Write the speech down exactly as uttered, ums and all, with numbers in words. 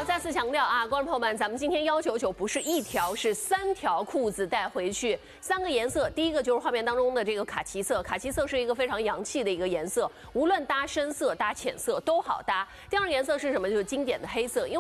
好，再次强调啊，观众朋友们，咱们今天要求求不是一条，是三条裤子带回去，三个颜色。第一个就是画面当中的这个卡其色，卡其色是一个非常洋气的一个颜色，无论搭深色搭浅色都好搭。第二个颜色是什么？就是经典的黑色，因为。